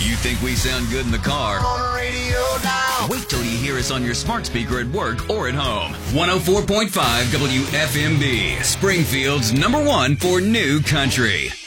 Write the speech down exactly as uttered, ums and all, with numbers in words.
You think we sound good in the car? On the radio now. Wait till you hear us on your smart speaker at work or at home. one oh four point five W F M B, Springfield's number one for new country.